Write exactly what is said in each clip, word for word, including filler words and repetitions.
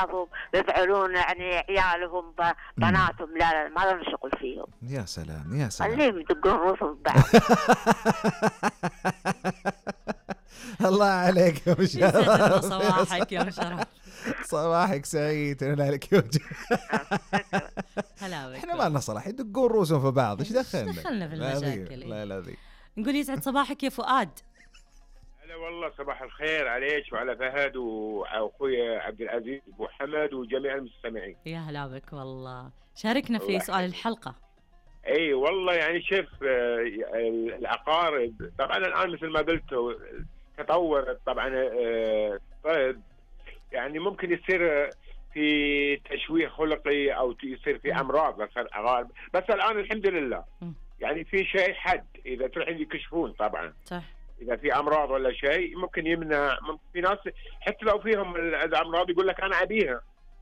بعضهم يفعلون يعني عيالهم بناتهم. لا لا ما لنا شغل فيهم. يا سلام يا سلام. خليهم يدقون رؤوسهم ببعض. الله عليك يا مشرف. صباحك يا مشرف. صباحك سعيد. انا لك يوجه. هلا بك. احنا ما لنا صلاح يدقون رؤوسهم في بعض. ايش دخلنا؟ دخلنا في المشاكل. لا لا ذي. نقول يسعد صباحك يا فؤاد. هلا والله صباح الخير عليك وعلى فهد واخوي عبد العزيز ابو حمد وجميع المستمعين. يا هلا بك والله. شاركنا في سؤال الحلقه. اي والله يعني شوف العقارب طبعا الان مثل ما قلت تطور طبعا الطب يعني ممكن يصير في تشويه خلقي او يصير في امراض للعقارب، بس الان الحمد لله يعني في شيء حد اذا تروحين يكشفون طبعا صح. اذا في امراض ولا شيء ممكن يمنع. ممكن في ناس حتى لو فيهم الامراض يقول لك انا ابيها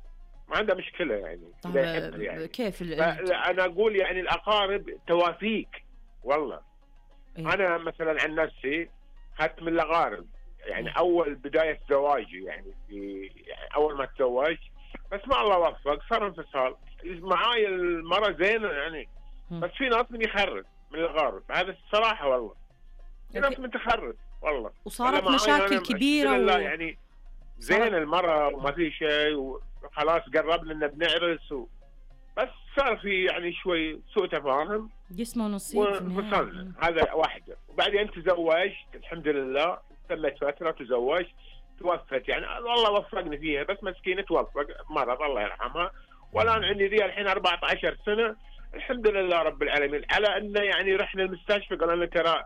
ما عنده مشكله يعني. طيب يعني كيف انا اقول يعني العقارب توافيك والله. إيه؟ انا مثلا عن نفسي اخذت من العقارب يعني إيه؟ اول بدايه زواجي يعني في يعني اول ما تزوج بس ما الله وفق صار انفصال معاي المره زينه يعني م. بس في ناس من يخرب من العقارب هذا الصراحه والله. في ناس من تخرب والله وصارت مشاكل كبيره و... يعني زين المره وما في شيء وخلاص قربنا ان بنعرس و... بس صار في يعني شوي سوء تفاهم جسمه نصيب وفصلنا. هذا واحده. وبعدين تزوجت الحمد لله تمت فتره تزوجت توفت يعني والله وفقني فيها بس مسكينه توفق مرض الله يرحمها. والان عندي ذي الحين أربعة عشر سنه الحمد لله رب العالمين على انه يعني رحنا المستشفى قالوا لنا ترى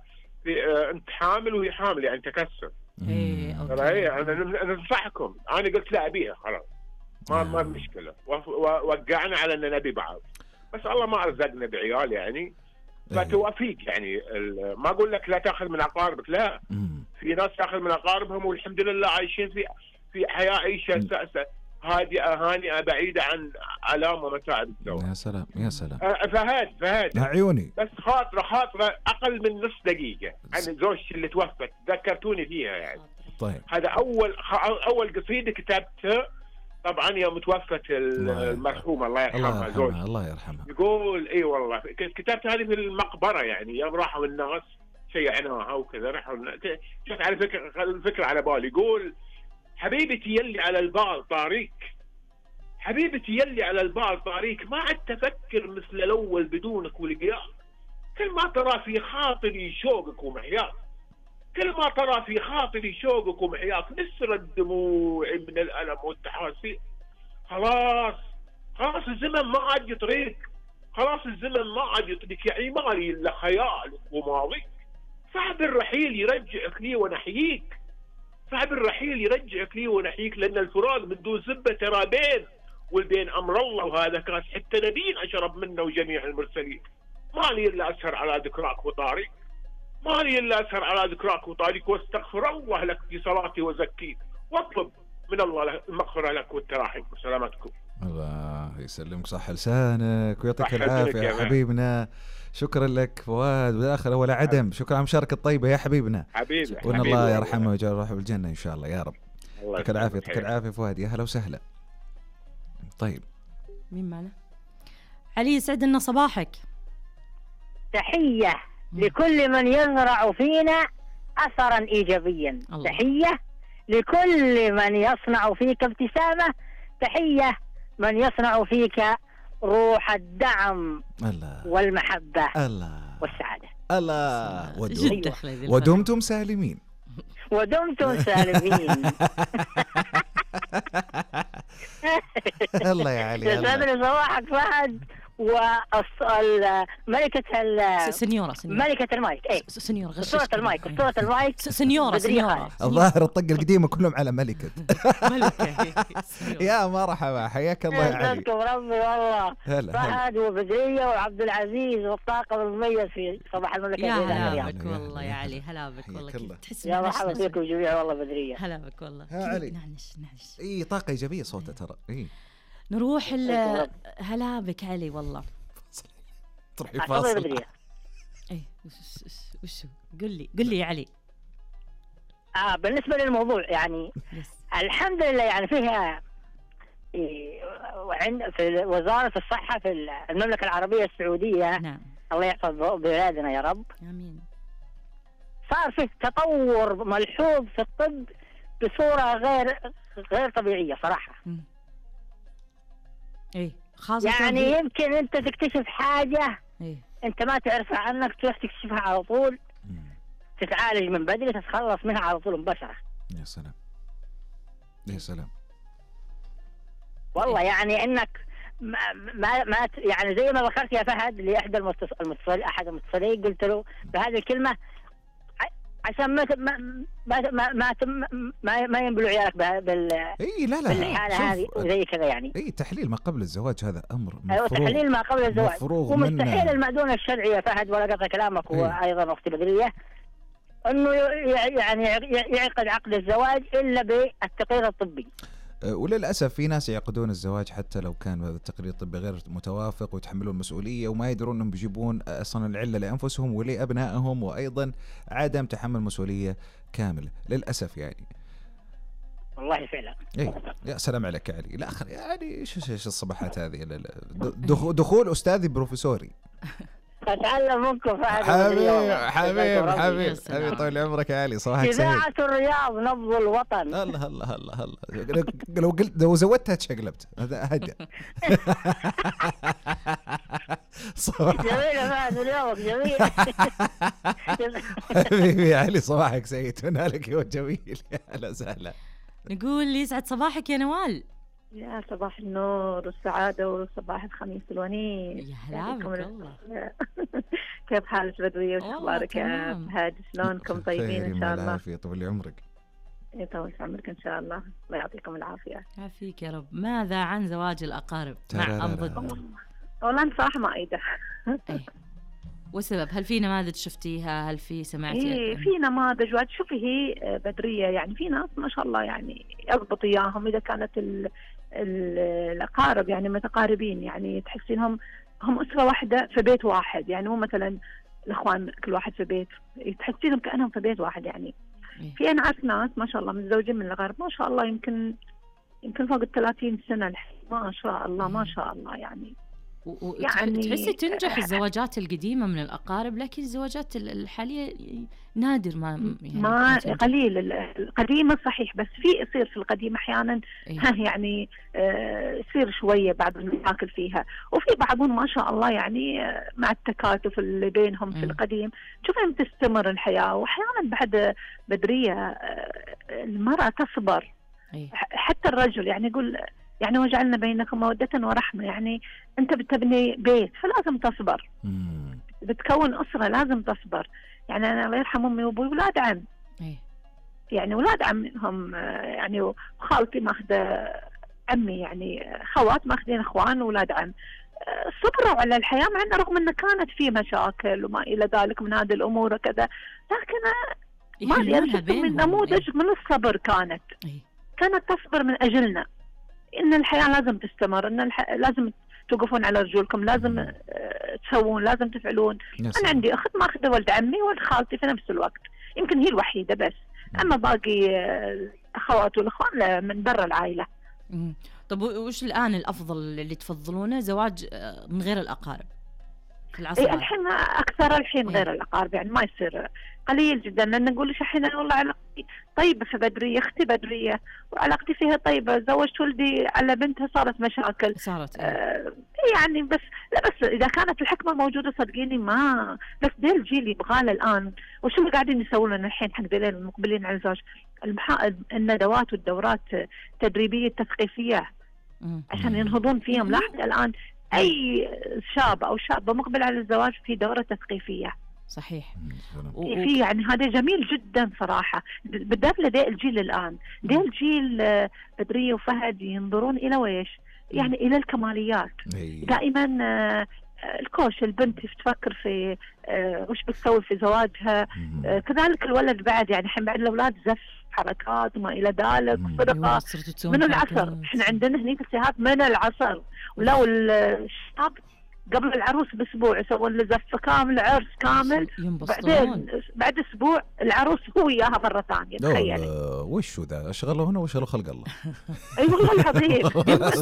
انت حامل وهي حامل يعني تكسر. ايه اوكي. انا ننصحكم انا قلت لا ابيها خلاص ما ما مشكله ووقعنا على ان نبي بعض بس الله ما رزقنا بعيال يعني فتوافيك يعني ما اقول لك لا تاخذ من اقاربك لا. في ناس تاخذ من اقاربهم والحمد لله عايشين في في حياه عيشه سأسة هادئه هانئه بعيده عن الام ومتاعب الزواج. يا سلام يا سلام. فهد فهد عيوني بس خاطره خاطره اقل من نص دقيقه عن زوجتي اللي توفت ذكرتوني فيها يعني. طيب هذا اول اول قصيده كتبتها طبعا يوم توفت المرحومه الله يرحمها زوجتي الله يرحمها. يقول اي والله كتبت هذه في المقبره يعني يوم راحوا الناس شيعناها وكذا راحوا جت على فكره الفكره على بالي. يقول حبيبتي يلي على البال طاريك حبيبتي يلي على البال طاريك ما عدت افكر مثل الاول بدونك ولقياك كل ما ترى في خاطري شوقك ومحياك كل ما ترى في خاطري شوقك ومحياك نسر الدموع من الالم والتحاسير. خلاص خلاص الزمن ما عاد يطريك خلاص الزمن ما عاد يطريك يعني مالي الا خيالك وماضيك. صعب الرحيل يرجعك لي ونحييك صعب الرحيل يرجعك لي ونحييك لان الفراق من دون زبه ترى بين والبين امر الله وهذا كاس حتى نبينا اشرب منه وجميع المرسلين. مالي الا اسهر على ذكراك وطاريك مالي الا اسهر على ذكراك وطاريك واستغفر الله لك في صلاتي وزكيك واطلب من الله المغفره لك والتراحم وسلامتكم. الله يسلمك صح لسانك ويعطيك العافيه يا حبيبنا. شكرا لك فؤاد بالاخر ولا عدم. شكرا على المشاركه الطيبه يا حبيبنا حبيبي وان الله يرحمه ويجعله روحه بالجنه ان شاء الله يا رب. يعطيك العافيه يعطيك العافيه فؤاد. يا هلا وسهلا. طيب مين معنا؟ علي يسعد لنا صباحك. تحيه لكل من يزرع فينا اثرا ايجابيا. الله. تحيه لكل من يصنع فيك ابتسامه. تحيه من يصنع فيك روح الدعم الله. والمحبه الله. والسعاده. الله. ودوم. ودمتم سالمين ودمتم سالمين. الله يا علي. يسعد لي صباحك فهد وملكة سنيورة ملكة المايك. ايه سنيورة أسطورة المايك أسطورة المايك سنيورة سنيورة. الظاهر الطقة القديمة كلهم على ملكة. ملكة يا مرحبا حياك الله يا علي. ربي والله فهد وبدرية وعبد العزيز والطاقم المميز في صباح المملكة. يا هلا بك والله يا علي. هلا بك والله تحس يا مرحبا فيكم جميعا والله بدرية. هلا بك والله يا علي. نعنش نعنش اي طاقة إيجابية صوته ترى. اي نروح هلا بك علي والله. تروحي فاصل. ايه وشو قل لي قل لي يا علي. اه بالنسبه للموضوع يعني الحمد لله يعني فيها عند في وزارة الصحة في المملكة العربية السعودية. نعم. الله يحفظ بلادنا يا رب. آمين. صار في تطور ملحوظ في الطب بصورة غير غير طبيعية صراحة. ايه خاصة يعني دي. يمكن انت تكتشف حاجة ايه انت ما تعرفها عنك، تروح تكتشفها على طول، تتعالج من بدري، تتخلص منها على طول مباشرة. يا سلام يا سلام والله يعني انك ما ما, ما يعني زي ما ذكرت يا فهد لاحدى المتصل احد المتصلين، قلت له بهذه الكلمة عشان ما ما ما ما ما, ما, ما ينبلوا عيالك بال اي لا لا بالحالة هذه وزي كذا يعني. اي تحليل ما قبل الزواج هذا امر مفروغ. ايوه تحليل ما قبل الزواج ومستحيل المأذون الشرعي يا فهد، ولا قطع كلامك وايضا اختي بدرية، انه يعني يعقد عقد الزواج الا بالتقرير الطبي. وللأسف في ناس يعقدون الزواج حتى لو كان هذا التقرير الطبي غير متوافق، ويتحملون المسؤولية وما يدرون أنهم بيجيبون أصلا العلة لأنفسهم ولأبنائهم، وأيضا عدم تحمل مسؤولية كاملة للأسف يعني. والله فعلا. إيه يا سلام عليك يا علي. لا آخر يعني إيش إيش الصباحات هذه؟ دخول أستاذي بروفيسوري. أتعلم منكم حبيب حبيب حبيب حبيب طول عمرك يا علي. صباحك سعيد. إذاعة الرياض نبض الوطن. الله الله الله الله. لو قلت لو زودتها تشقلبت هذا هدى. جميل يا فهد اليوم جميل. حبيبي يا علي صباحك سعيد هنالك وجميل. يا هلا وسهلا. نقول لي يسعد صباحك يا نوال. يا صباح النور والسعادة وصباح الخميس الونيس. يا هلا بك الله. كيف حالك بدوية وش أخبارك يا فهد؟ شلونكم طيبين إن شاء الله؟ العافية طول عمرك. يطول عمرك إن شاء الله، الله يعطيكم العافية. يعافيك يا رب. ماذا عن زواج الأقارب مع أم ضد؟ والله أنا صراحة ما أيده. والسبب هل في نماذج شفتيها؟ هل في سمعتي؟ إيه في نماذج واحد. شوفي هي بدرية يعني في ناس ما شاء الله يعني يضبط إياهم إذا كانت ال ال الأقارب يعني متقاربين، يعني تحسينهم هم أسرة واحدة في بيت واحد، يعني مو مثلا الإخوان كل واحد في بيت، تحسينهم كأنهم في بيت واحد يعني. إيه؟ في أنعاس ناس ما شاء الله متزوجين من الغرب ما شاء الله يمكن يمكن فوق الثلاثين سنة الحين ما شاء الله ما شاء الله يعني. و... يعني تحسي تنجح الزواجات القديمة من الأقارب، لكن الزواجات الحالية نادر ما يعني ما قليل. القديمة صحيح بس في يصير في القديمة أحيانا إيه؟ يعني يصير آه شوية بعض المشاكل فيها، وفي بعضهم ما شاء الله يعني آه مع التكاتف اللي بينهم في م. القديم تشوفهم تستمر الحياة. وأحيانا بعد بدرية آه المرأة تصبر إيه؟ حتى الرجل يعني يقول يعني وجعلنا بينكم مودة ورحمة، يعني أنت بتبني بيت فلازم تصبر. مم. بتكون أسرة لازم تصبر. يعني أنا الله يرحم أمي وأبوي ولاد عم إيه؟ يعني ولاد عم هم يعني وخالتي ماخذة عمي يعني خوات ماخذين إخوان وولاد عم، صبروا على الحياة مع أنه رغم أنه كانت في مشاكل وما إلى ذلك من هذه الأمور وكذا، لكن ما يعني من نموذج من الصبر كانت إيه؟ كانت تصبر من أجلنا، إن الحياة لازم تستمر، إن الح... لازم توقفون على رجولكم، لازم آه تسوون، لازم تفعلون. أنا عندي أخت ماخذة ولد عمي وولد خالتي في نفس الوقت، يمكن هي الوحيدة بس، أما باقي الأخوات والأخوان من برا العائلة. مم. طب وش الآن الأفضل اللي تفضلونه؟ زواج من غير الأقارب في العصر إيه الحين أكثر الحين غير إيه؟ الأقارب يعني ما يصير قليل جدا، لأن نقول ليش الحين والله علاقتي طيبة في بدرية، أختي بدرية وعلاقتي فيها طيبة، زوجت ولدي على بنتها صارت مشاكل صارت آه يعني بس لا بس إذا كانت الحكمة موجودة صدقيني ما بس ده الجيل يبغاله الآن. وشو اللي قاعدين يسوون الحين حق ذيل المقبلين على الزواج؟ الندوات والدورات التدريبية التثقيفية عشان ينهضون فيهم. لاحظ الآن أي شاب أو شابة مقبل على الزواج في دورة تثقيفية. صحيح. في يعني هذا جميل جدا صراحة، بالذات لدي الجيل الآن. دي الجيل بدرية وفهد ينظرون إلى ويش يعني إلى الكماليات دائما. الكوش البنت تفكر في وش بتسوي في زواجها، كذلك الولد بعد يعني الحين بعد الأولاد زف حركات وما إلى ذلك صدقة من العصر. إحنا عندنا هني تسهيلات من العصر، ولو الشاب قبل العروس بأسبوع يسوون له زفة كامل عرس كامل، بعدين بعد أسبوع العروس هو إياها مرة ثانية. تخيلي وش ذا أشغله هنا وش له خلق الله. أي والله العظيم